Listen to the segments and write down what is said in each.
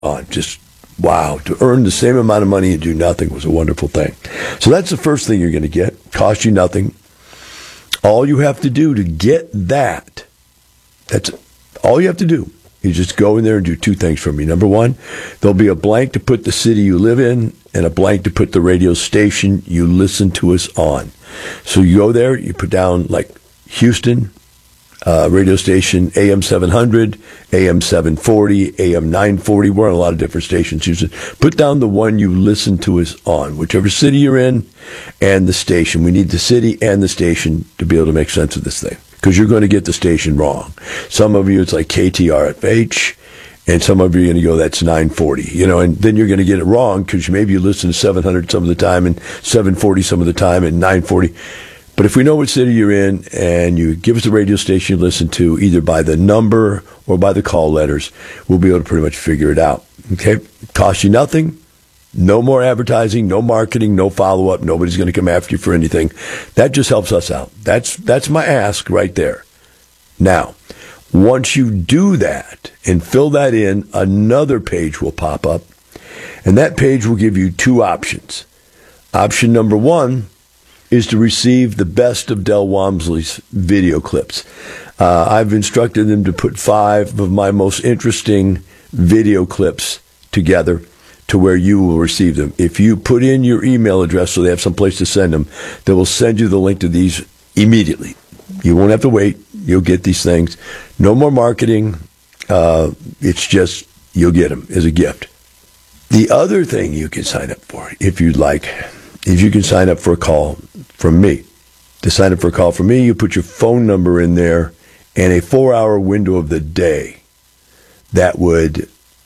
on. Just wow, to earn the same amount of money and do nothing was a wonderful thing. So that's the first thing you're going to get. Cost you nothing. All you have to do to get that, that's all you have to do. You just go in there and do two things for me. Number one, there'll be a blank to put the city you live in and a blank to put the radio station you listen to us on. So you go there, you put down like Houston, radio station AM 700, AM 740, AM 940. We're on a lot of different stations. Houston. Put down the one you listen to us on, whichever city you're in and the station. We need the city and the station to be able to make sense of this thing, because you're going to get the station wrong. Some of you, it's like KTRFH, and some of you are going to go, that's 940, and then you're going to get it wrong because maybe you listen to 700 some of the time and 740 some of the time and 940. But if we know what city you're in and you give us the radio station you listen to, either by the number or by the call letters, we'll be able to pretty much figure it out. Okay? Cost you nothing. No more advertising, no marketing, no follow-up. Nobody's going to come after you for anything. That just helps us out. That's my ask right there. Now, once you do that and fill that in, another page will pop up, and that page will give you two options. Option number one is to receive the best of Del Walmsley's video clips. I've instructed them to put 5 of my most interesting video clips together to where you will receive them. If you put in your email address so they have some place to send them, they will send you the link to these immediately. You won't have to wait. You'll get these things. No more marketing. It's just you'll get them as a gift. The other thing you can sign up for, if you'd like, is you can sign up for a call from me. To sign up for a call from me, you put your phone number in there and a 4-hour window of the day that would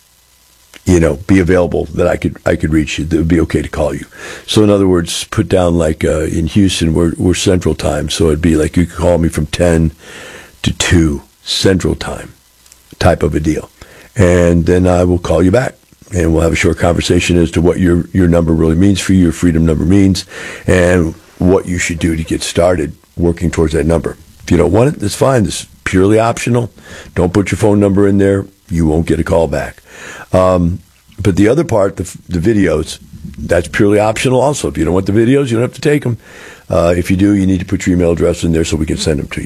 be available, that I could reach you, that would be okay to call you. So in other words, put down like in Houston, we're Central Time, so it'd be like you could call me from 10 to 2 Central Time type of a deal. And then I will call you back, and we'll have a short conversation as to what your number really means for you, your freedom number means, and what you should do to get started working towards that number. If you don't want it, that's fine. This is purely optional. Don't put your phone number in there. You won't get a call back. But the other part, the videos, that's purely optional also. If you don't want the videos, you don't have to take them. If you do, you need to put your email address in there so we can send them to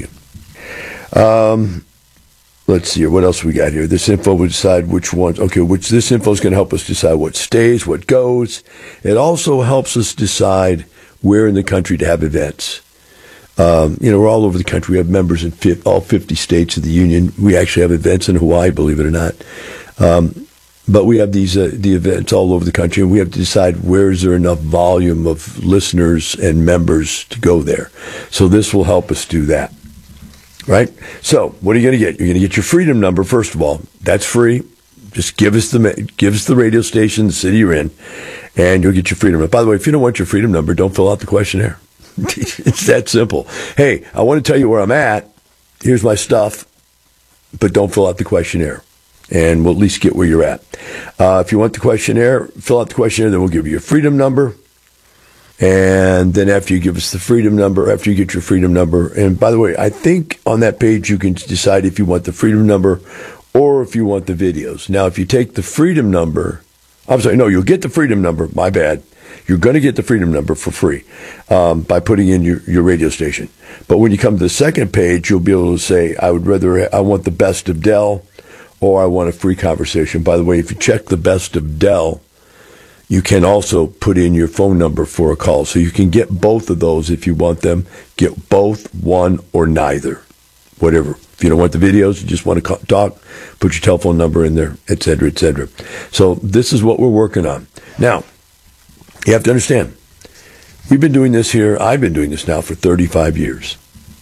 you. Let's see here. What else we got here? This info will decide which ones. Okay, this info is going to help us decide what stays, what goes. It also helps us decide where in the country to have events. We're all over the country. We have members in all 50 states of the union. We actually have events in Hawaii, believe it or not. But we have the events all over the country, and we have to decide where is there enough volume of listeners and members to go there. So this will help us do that. Right? So what are you going to get? You're going to get your freedom number, first of all. That's free. Just give us the radio station, the city you're in, and you'll get your freedom number. By the way, if you don't want your freedom number, don't fill out the questionnaire. It's that simple. Hey, I want to tell you where I'm at. Here's my stuff, but don't fill out the questionnaire, and we'll at least get where you're at. If you want the questionnaire, fill out the questionnaire, then we'll give you your freedom number. And then after you give us the freedom number, after you get your freedom number, and by the way, I think on that page you can decide if you want the freedom number or if you want the videos. Now, if you take the freedom number, you'll get the freedom number, my bad. You're going to get the freedom number for free by putting in your radio station. But when you come to the second page, you'll be able to say, I want the best of Del, or I want a free conversation. By the way, if you check the best of Del, you can also put in your phone number for a call. So you can get both of those if you want them. Get both, one, or neither. Whatever. If you don't want the videos, you just want to talk, put your telephone number in there, et cetera, et cetera. So this is what we're working on. Now, you have to understand, we've been doing this here, I've been doing this now for 35 years.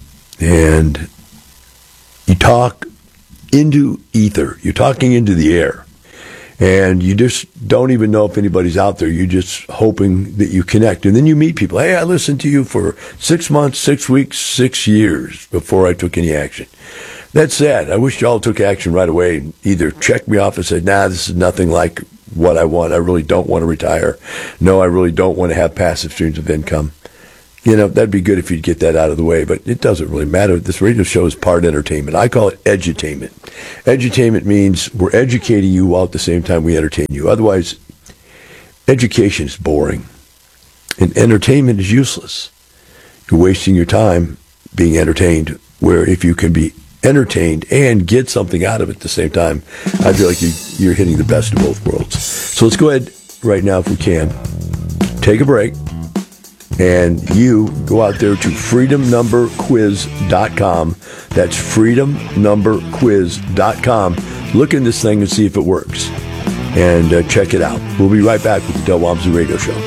And you talk into ether. You're talking into the air. And you just don't even know if anybody's out there. You're just hoping that you connect. And then you meet people. Hey, I listened to you for 6 months, 6 weeks, 6 years before I took any action. That's sad. I wish y'all took action right away and either checked me off and said, nah, this is nothing like what I want. I really don't want to retire. No, I really don't want to have passive streams of income. That'd be good if you'd get that out of the way, but it doesn't really matter. This radio show is part entertainment. I call it edutainment. Edutainment means we're educating you while at the same time we entertain you. Otherwise, education is boring, and entertainment is useless. You're wasting your time being entertained, where if you can be entertained and get something out of it at the same time, I feel like you're hitting the best of both worlds. So let's go ahead right now, if we can, take a break. And you go out there to freedomnumberquiz.com. That's freedomnumberquiz.com. Look in this thing and see if it works. And check it out. We'll be right back with the Del Walmsley Radio Show.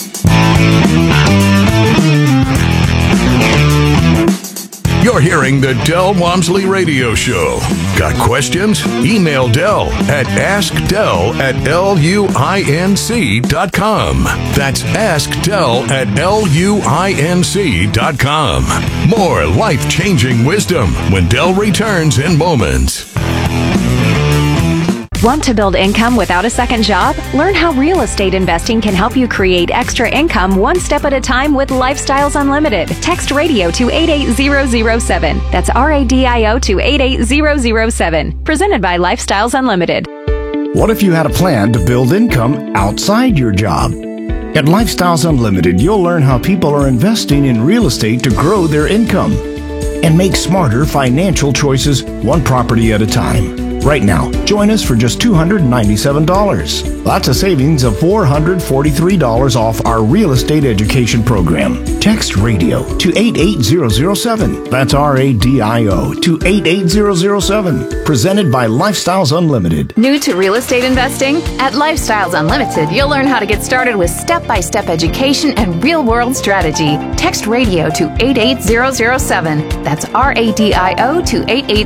You're hearing the Del Walmsley Radio Show. Got questions? Email Del at askdel@luinc.com. That's askdel@luinc.com. More life-changing wisdom when Del returns in moments. Want to build income without a second job? Learn how real estate investing can help you create extra income one step at a time with Lifestyles Unlimited. Text radio to 88007. That's RADIO to 88007. Presented by Lifestyles Unlimited. What if you had a plan to build income outside your job? At Lifestyles Unlimited, you'll learn how people are investing in real estate to grow their income and make smarter financial choices one property at a time. Right now, join us for just $297. That's a savings of $443 off our real estate education program. Text radio to 88007. That's RADIO to 88007. Presented by Lifestyles Unlimited. New to real estate investing? At Lifestyles Unlimited, you'll learn how to get started with step-by-step education and real-world strategy. Text radio to 88007. That's RADIO to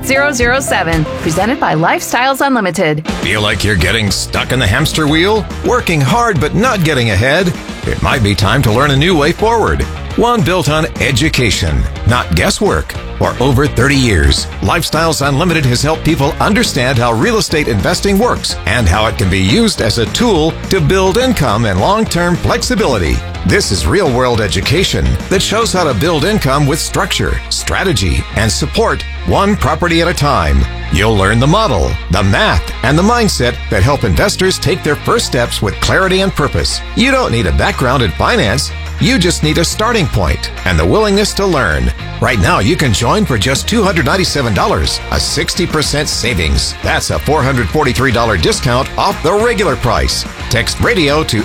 88007. Presented by Lifestyles Unlimited. Feel like you're getting stuck in the hamster wheel? Working hard but not getting ahead? It might be time to learn a new way forward. One built on education, not guesswork. For over 30 years, Lifestyles Unlimited has helped people understand how real estate investing works and how it can be used as a tool to build income and long-term flexibility. This is real-world education that shows how to build income with structure, strategy, and support one property at a time. You'll learn the model, the math, and the mindset that help investors take their first steps with clarity and purpose. You don't need a background in finance. You just need a starting point and the willingness to learn. Right now, you can join for just $297, a 60% savings. That's a $443 discount off the regular price. Text radio to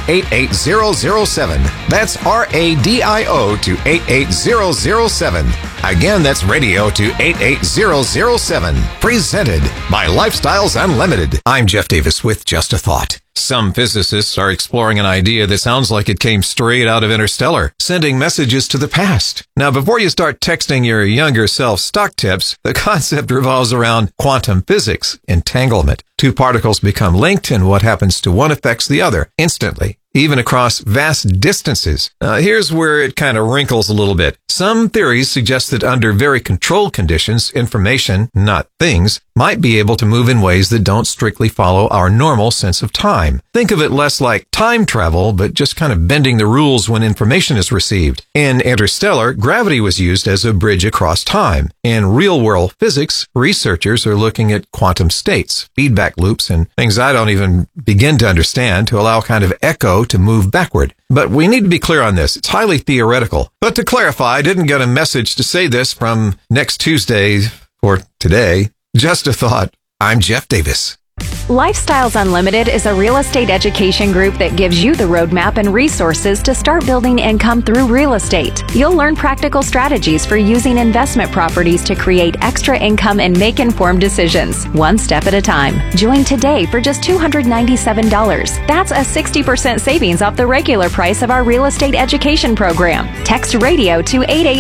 88007. That's RADIO to 88007. Again, that's radio to 88007. Presented by Lifestyles Unlimited. I'm Jeff Davis with Just a Thought. Some physicists are exploring an idea that sounds like it came straight out of Interstellar, sending messages to the past. Now, before you start texting your younger self stock tips, the concept revolves around quantum physics, entanglement. Two particles become linked, and what happens to one affects the other instantly, even across vast distances. Here's where it kind of wrinkles a little bit. Some theories suggest that under very controlled conditions, information, not things, might be able to move in ways that don't strictly follow our normal sense of time. Think of it less like time travel, but just kind of bending the rules when information is received. In Interstellar, gravity was used as a bridge across time. In real-world physics, researchers are looking at quantum states, feedback loops, and things I don't even begin to understand to allow kind of echo to move backward. But we need to be clear on this. It's highly theoretical. But to clarify, I didn't get a message to say this from next Tuesday or today. Just a thought. I'm Jeff Davis. Lifestyles Unlimited is a real estate education group that gives you the roadmap and resources to start building income through real estate. You'll learn practical strategies for using investment properties to create extra income and make informed decisions, one step at a time. Join today for just $297. That's a 60% savings off the regular price of our real estate education program. Text radio to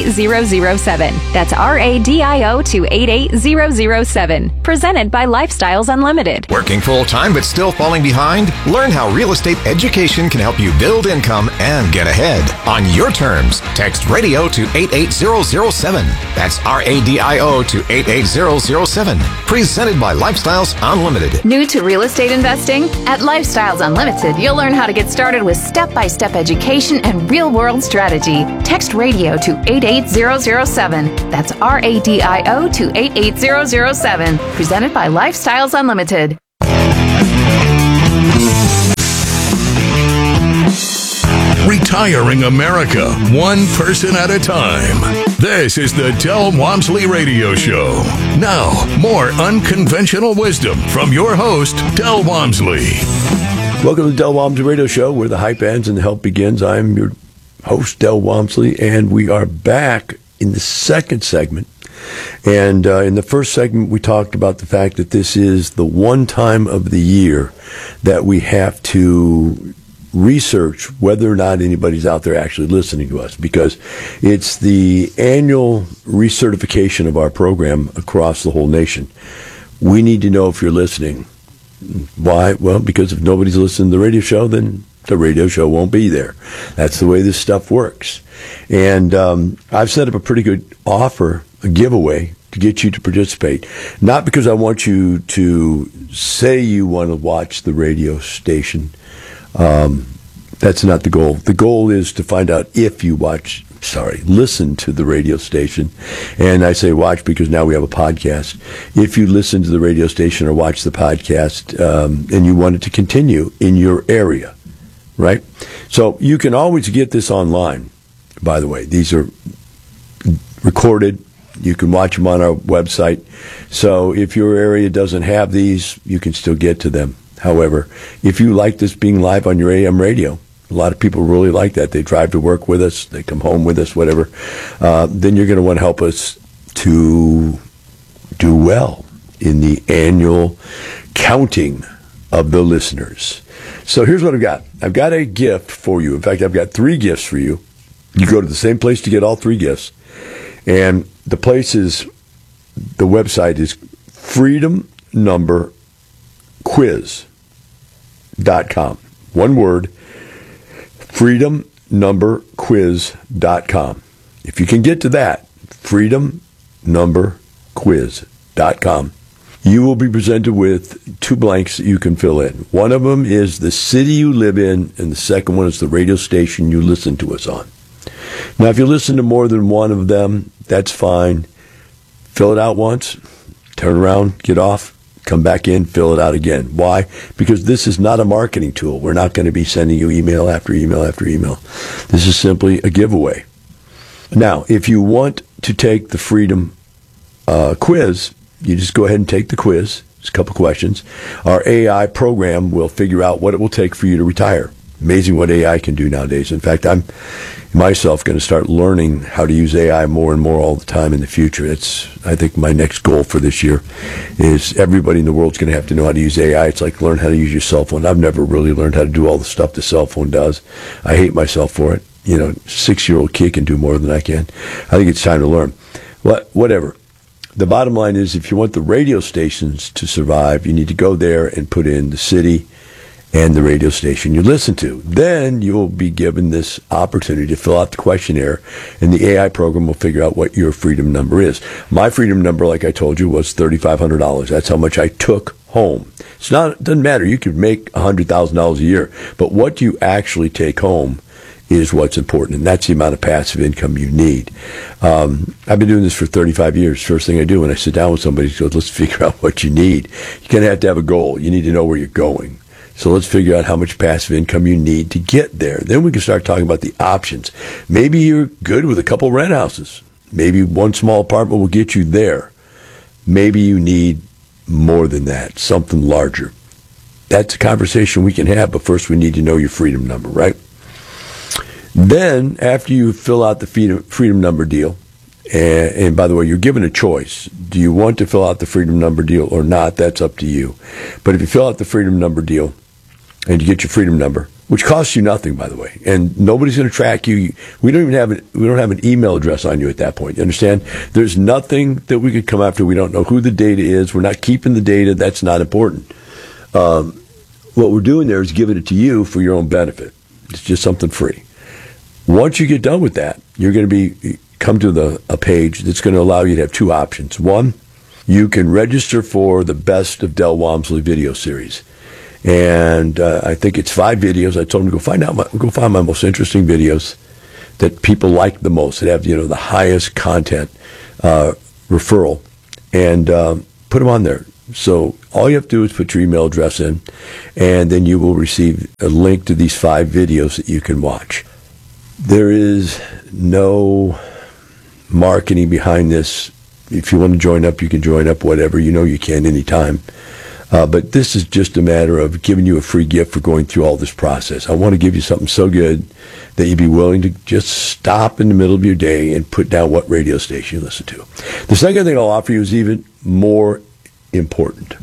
88007. That's RADIO to 88007. Presented by Lifestyles Unlimited. Working full-time but still falling behind? Learn how real estate education can help you build income and get ahead. On your terms, text radio to 88007. That's RADIO to 88007. Presented by Lifestyles Unlimited. New to real estate investing? At Lifestyles Unlimited, you'll learn how to get started with step-by-step education and real-world strategy. Text radio to 88007. That's RADIO to 88007. Presented by Lifestyles Unlimited. Retiring America, one person at a time. This is the Del Walmsley Radio Show. Now, more unconventional wisdom from your host, Del Walmsley. Welcome to the Del Walmsley Radio Show, where the hype ends and the help begins. I'm your host, Del Walmsley, and we are back in the second segment. And in the first segment, we talked about the fact that this is the one time of the year that we have to research whether or not anybody's out there actually listening to us, because it's the annual recertification of our program across the whole nation. We need to know if you're listening. Why? Well, because if nobody's listening to the radio show, then the radio show won't be there. That's the way this stuff works. And I've set up a pretty good offer, a giveaway, to get you to participate. Not because I want you to say you want to watch the radio station. That's not the goal. The goal is to find out if you listen to the radio station. And I say watch because now we have a podcast. If you listen to the radio station or watch the podcast, and you want it to continue in your area, right? So you can always get this online, by the way. These are recorded. You can watch them on our website. So if your area doesn't have these, you can still get to them. However, if you like this being live on your AM radio, a lot of people really like that. They drive to work with us, they come home with us, whatever. Then you're going to want to help us to do well in the annual counting of the listeners. So here's what I've got. I've got a gift for you. In fact, I've got 3 gifts for you. You go to the same place to get all 3 gifts. And the website is freedomnumberquiz.com. One word, freedomnumberquiz.com. If you can get to that, freedomnumberquiz.com, you will be presented with 2 blanks that you can fill in. One of them is the city you live in, and the second one is the radio station you listen to us on. Now, if you listen to more than one of them, that's fine. Fill it out once, turn around, get off, come back in, fill it out again. Why? Because this is not a marketing tool. We're not going to be sending you email after email after email. This is simply a giveaway. Now, if you want to take the Freedom quiz, you just go ahead and take the quiz. It's a couple questions. Our AI program will figure out what it will take for you to retire. Amazing what AI can do nowadays. In fact, I'm myself going to start learning how to use AI more and more all the time in the future. It's, I think, my next goal for this year is everybody in the world's going to have to know how to use AI. It's like learn how to use your cell phone. I've never really learned how to do all the stuff the cell phone does. I hate myself for it. You know, 6-year-old kid can do more than I can. I think it's time to learn. Whatever. The bottom line is, if you want the radio stations to survive, you need to go there and put in the city and the radio station you listen to. Then you'll be given this opportunity to fill out the questionnaire, and the AI program will figure out what your freedom number is. My freedom number, like I told you, was $3,500. That's how much I took home. It doesn't matter. You could make $100,000 a year, but what you actually take home is what's important, and that's the amount of passive income you need. I've been doing this for 35 years. First thing I do when I sit down with somebody is go, let's figure out what you need. You're going to have a goal. You need to know where you're going. So let's figure out how much passive income you need to get there. Then we can start talking about the options. Maybe you're good with a couple rent houses. Maybe one small apartment will get you there. Maybe you need more than that, something larger. That's a conversation we can have, but first we need to know your freedom number, right? Then, after you fill out the freedom number deal, and by the way, you're given a choice. Do you want to fill out the freedom number deal or not? That's up to you. But if you fill out the freedom number deal and you get your freedom number, which costs you nothing, by the way, and nobody's going to track you. We don't have an email address on you at that point. You understand? There's nothing that we could come after. We don't know who the data is. We're not keeping the data. That's not important. what we're doing there is giving it to you for your own benefit. It's just something free. Once you get done with that, you're going to come to a page that's going to allow you to have two options. One, you can register for the Best of Del Walmsley video series. And I think it's 5 videos. I told them to go find my most interesting videos that people like the most, that have the highest content referral, and put them on there. So all you have to do is put your email address in, and then you will receive a link to these 5 videos that you can watch. There is no marketing behind this. If you want to join up, you can join up, whatever. You can anytime. But this is just a matter of giving you a free gift for going through all this process. I want to give you something so good that you'd be willing to just stop in the middle of your day and put down what radio station you listen to. The second thing I'll offer you is even more important.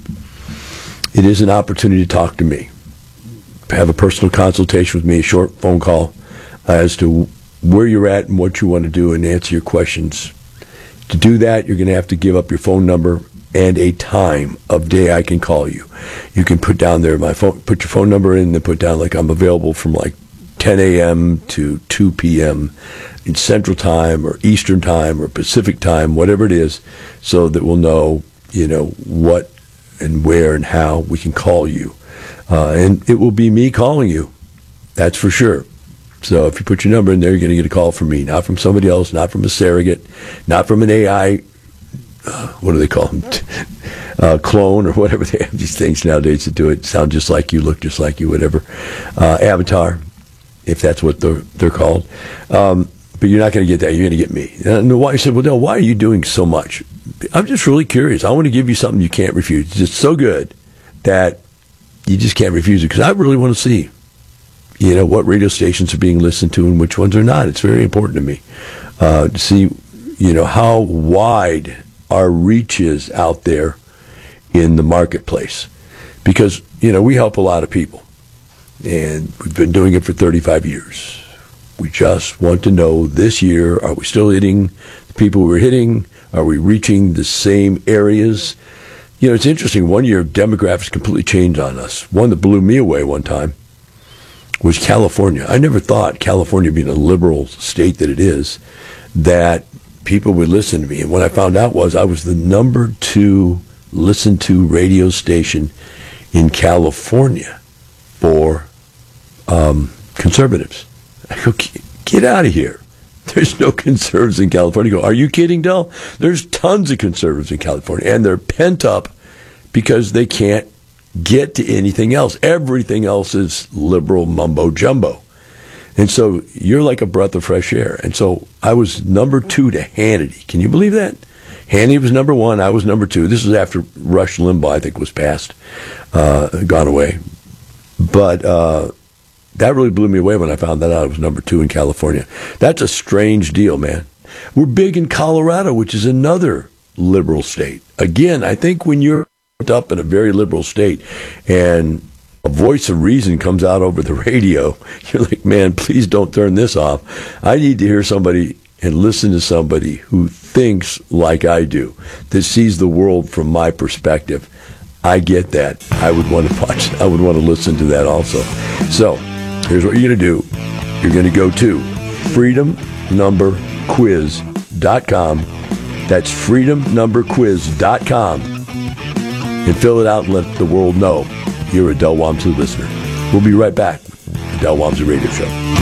It is an opportunity to talk to me. Have a personal consultation with me, a short phone call as to where you're at and what you want to do and answer your questions. To do that, you're going to have to give up your phone number and a time of day I can call you. You can put down there put your phone number in and put down I'm available from 10 a.m. to 2 p.m. in Central Time or Eastern Time or Pacific Time, whatever it is, so that we'll know, what and where and how we can call you. And it will be me calling you. That's for sure. So if you put your number in there, you're going to get a call from me, not from somebody else, not from a surrogate, not from an AI, what do they call them, clone or whatever. They have these things nowadays that do it, sound just like you, look just like you, whatever. Avatar, if that's what they're called. But you're not going to get that. You're going to get me. And why? You said, well, Del, why are you doing so much? I'm just really curious. I want to give you something you can't refuse. It's just so good that you just can't refuse it, because I really want to see what radio stations are being listened to and which ones are not. It's very important to me to see, how wide our reach is out there in the marketplace. Because, we help a lot of people. And we've been doing it for 35 years. We just want to know this year, are we still hitting the people we're hitting? Are we reaching the same areas? It's interesting. One year, demographics completely changed on us. One that blew me away one time was California. I never thought, California being a liberal state that it is, that people would listen to me. And what I found out was I was the number 2 listened to radio station in California for conservatives. I go, get out of here. There's no conservatives in California. I go, are you kidding, Del? There's tons of conservatives in California, and they're pent up because they can't get to anything else. Everything else is liberal mumbo jumbo. And so you're like a breath of fresh air. And so I was number 2 to Hannity. Can you believe that? Hannity was number 1. I was number 2. This was after Rush Limbaugh, I think, was passed, gone away. But that really blew me away when I found that out. I was number 2 in California. That's a strange deal, man. We're big in Colorado, which is another liberal state. Again, I think when you're up in a very liberal state and a voice of reason comes out over the radio, you're like, man, please don't turn this off. I need to hear somebody and listen to somebody who thinks like I do, that sees the world from my perspective. I get that. I would want to watch. I would want to listen to that also. So here's what you're going to do. You're going to go to freedomnumberquiz.com. That's freedomnumberquiz.com. And fill it out and let the world know you're a Del Walmsley listener. We'll be right back with the Del Walmsley Radio Show.